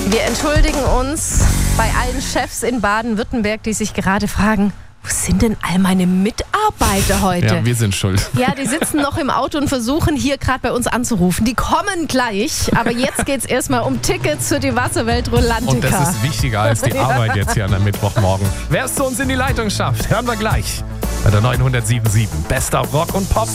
Wir entschuldigen uns bei allen Chefs in Baden-Württemberg, die sich gerade fragen, wo sind denn all meine Mitarbeiter heute? Ja, wir sind schuld. Ja, die sitzen noch im Auto und versuchen hier gerade bei uns anzurufen. Die kommen gleich, aber jetzt geht es erstmal um Tickets für die Wasserwelt Rolantica. Und das ist wichtiger als die Arbeit jetzt hier am Mittwochmorgen. Wer es zu uns in die Leitung schafft, hören wir gleich bei der 907.7. Bester Rock und Pop.